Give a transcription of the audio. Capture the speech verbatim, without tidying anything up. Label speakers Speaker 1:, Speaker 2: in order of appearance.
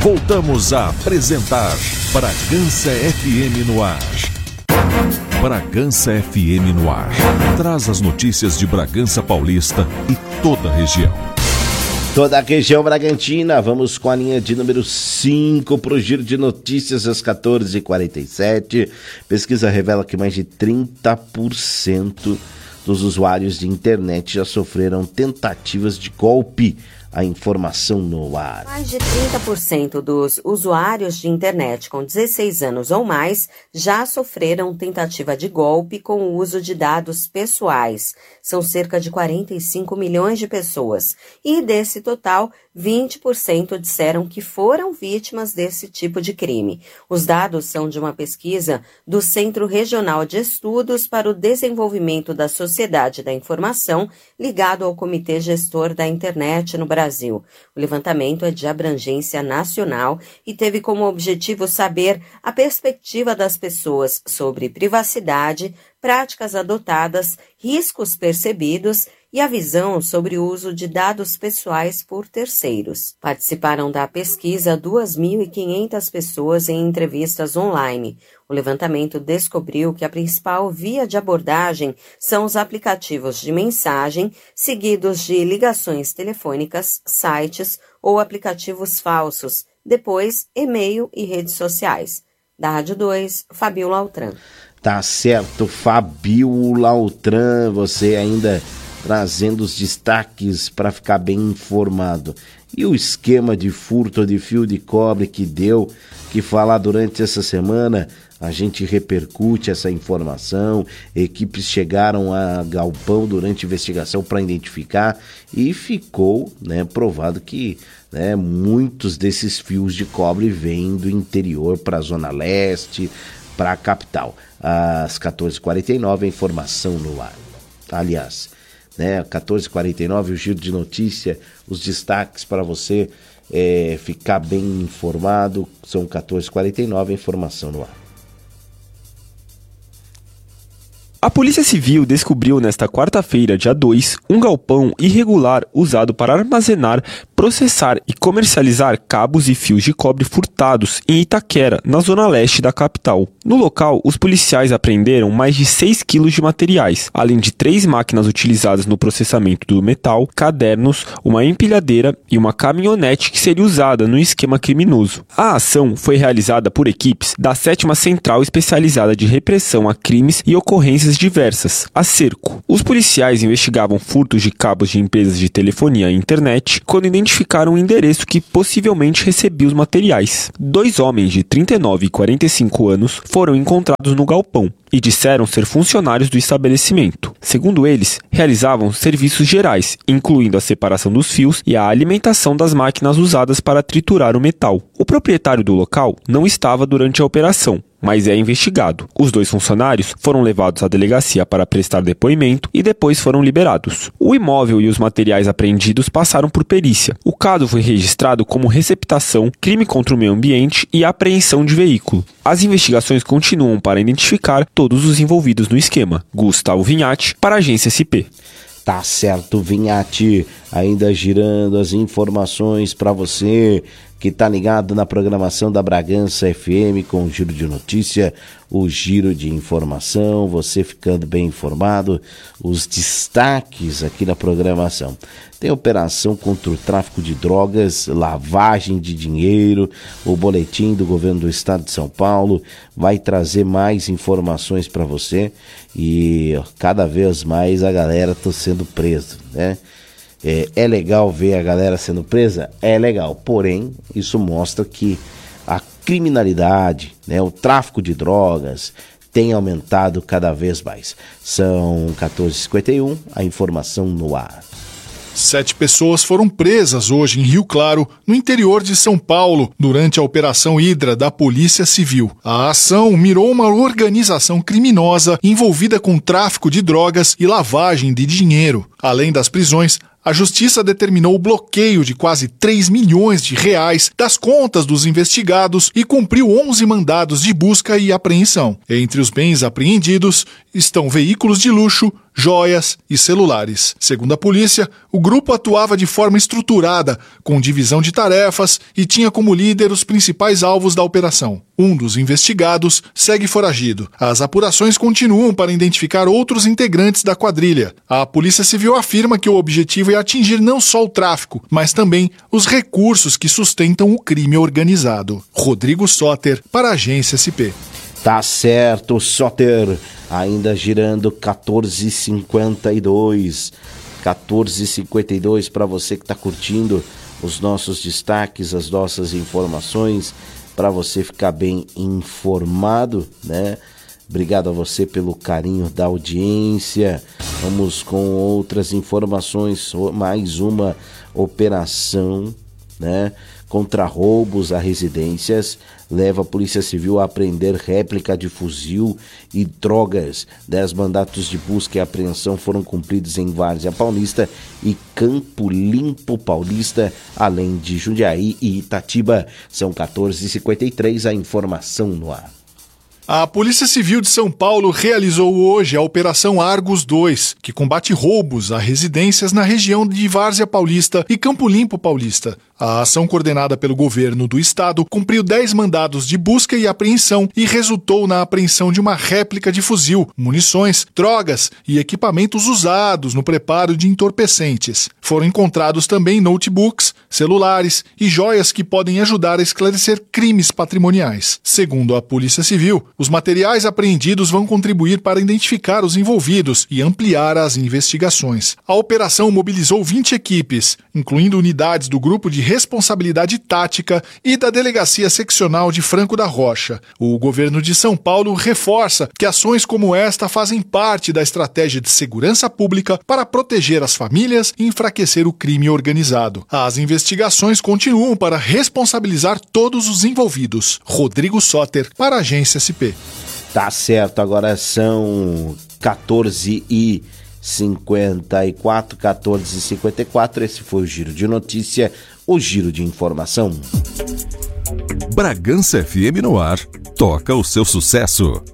Speaker 1: Voltamos a apresentar Bragança F M no ar. Bragança F M no ar. Traz as notícias de Bragança Paulista e toda a região.
Speaker 2: Toda a região Bragantina. Vamos com a linha de número cinco para o giro de notícias às quatorze e quarenta e sete. Pesquisa revela que mais de trinta por cento dos usuários de internet já sofreram tentativas de golpe. A informação no ar.
Speaker 3: Mais de trinta por cento dos usuários de internet com dezesseis anos ou mais já sofreram tentativa de golpe com o uso de dados pessoais. São cerca de quarenta e cinco milhões de pessoas. E desse total, vinte por cento disseram que foram vítimas desse tipo de crime. Os dados são de uma pesquisa do Centro Regional de Estudos para o Desenvolvimento da Sociedade da Informação, ligado ao Comitê Gestor da Internet no Brasil. Brasil. O levantamento é de abrangência nacional e teve como objetivo saber a perspectiva das pessoas sobre privacidade, práticas adotadas, riscos percebidos e a visão sobre o uso de dados pessoais por terceiros. Participaram da pesquisa duas mil e quinhentas pessoas em entrevistas online. O levantamento descobriu que a principal via de abordagem são os aplicativos de mensagem, seguidos de ligações telefônicas, sites ou aplicativos falsos, depois e-mail e redes sociais. Da Rádio dois, Fabiola Altran.
Speaker 2: Tá certo, Fabiola Altran, você ainda trazendo os destaques para ficar bem informado. E o esquema de furto de fio de cobre que deu que falar durante essa semana, a gente repercute essa informação, equipes chegaram a galpão durante a investigação para identificar e ficou, né, provado que, né, muitos desses fios de cobre vêm do interior para a Zona Leste, para a capital. Às quatorze e quarenta e nove, a informação no ar. Aliás, né, quatorze e quarenta e nove, o giro de notícia, os destaques para você é, ficar bem informado, são quatorze e quarenta e nove, a informação no ar.
Speaker 4: A Polícia Civil descobriu nesta quarta-feira, dia dois, um galpão irregular usado para armazenar, processar e comercializar cabos e fios de cobre furtados em Itaquera, na zona leste da capital. No local, os policiais apreenderam mais de seis quilos de materiais, além de três máquinas utilizadas no processamento do metal, cadernos, uma empilhadeira e uma caminhonete que seria usada no esquema criminoso. A ação foi realizada por equipes da sétima Central Especializada de Repressão a Crimes e Ocorrências diversas, a Cerco. Os policiais investigavam furtos de cabos de empresas de telefonia e internet quando identificaram o endereço que possivelmente recebia os materiais. Dois homens de trinta e nove e quarenta e cinco anos foram encontrados no galpão e disseram ser funcionários do estabelecimento. Segundo eles, realizavam serviços gerais, incluindo a separação dos fios e a alimentação das máquinas usadas para triturar o metal. O proprietário do local não estava durante a operação, mas é investigado. Os dois funcionários foram levados à delegacia para prestar depoimento e depois foram liberados. O imóvel e os materiais apreendidos passaram por perícia. O caso foi registrado como receptação, crime contra o meio ambiente e apreensão de veículo. As investigações continuam para identificar todos os envolvidos no esquema. Gustavo Vinhati, para a Agência S P.
Speaker 2: Tá certo, Vinhati, ainda girando as informações para você que tá ligado na programação da Bragança F M com o Giro de Notícia, o Giro de Informação, você ficando bem informado, os destaques aqui na programação. Tem operação contra o tráfico de drogas, lavagem de dinheiro, o boletim do governo do estado de São Paulo vai trazer mais informações para você e cada vez mais a galera tá sendo presa, né? É, é legal ver a galera sendo presa? É legal, porém, isso mostra que a criminalidade, né, o tráfico de drogas tem aumentado cada vez mais. São quatorze e cinquenta e um, a informação no ar.
Speaker 5: Sete pessoas foram presas hoje em Rio Claro, no interior de São Paulo, durante a Operação Hidra da Polícia Civil. A ação mirou uma organização criminosa envolvida com tráfico de drogas e lavagem de dinheiro. Além das prisões, a Justiça determinou o bloqueio de quase três milhões de reais das contas dos investigados e cumpriu onze mandados de busca e apreensão. Entre os bens apreendidos estão veículos de luxo, joias e celulares. Segundo a polícia, o grupo atuava de forma estruturada, com divisão de tarefas e tinha como líder os principais alvos da operação. Um dos investigados segue foragido. As apurações continuam para identificar outros integrantes da quadrilha. A Polícia Civil afirma que o objetivo é atingir não só o tráfico, mas também os recursos que sustentam o crime organizado. Rodrigo Soter, para a Agência S P.
Speaker 2: Tá certo, Soter. Ainda girando quatorze e cinquenta e dois. quatorze e cinquenta e dois para você que está curtindo os nossos destaques, as nossas informações, para você ficar bem informado, né? Obrigado a você pelo carinho da audiência. Vamos com outras informações. Mais uma operação, né, contra roubos a residências leva a Polícia Civil a apreender réplica de fuzil e drogas. Dez mandatos de busca e apreensão foram cumpridos em Várzea Paulista e Campo Limpo Paulista, além de Jundiaí e Itatiba. São quatorze e cinquenta e três, a informação no ar.
Speaker 5: A Polícia Civil de São Paulo realizou hoje a Operação Argos dois, que combate roubos a residências na região de Várzea Paulista e Campo Limpo Paulista. A ação, coordenada pelo governo do estado, cumpriu dez mandados de busca e apreensão e resultou na apreensão de uma réplica de fuzil, munições, drogas e equipamentos usados no preparo de entorpecentes. Foram encontrados também notebooks, celulares e joias que podem ajudar a esclarecer crimes patrimoniais. Segundo a Polícia Civil, os materiais apreendidos vão contribuir para identificar os envolvidos e ampliar as investigações. A operação mobilizou vinte equipes, incluindo unidades do Grupo de Responsabilidade Tática e da Delegacia Seccional de Franco da Rocha. O governo de São Paulo reforça que ações como esta fazem parte da estratégia de segurança pública para proteger as famílias e enfraquecer o crime organizado. As investigações continuam para responsabilizar todos os envolvidos. Rodrigo Soter, para a Agência S P.
Speaker 2: Tá certo, agora são quatorze e cinquenta e quatro, quatorze e cinquenta e quatro. Esse foi o Giro de Notícia, o Giro de Informação.
Speaker 1: Bragança F M no ar, toca o seu sucesso.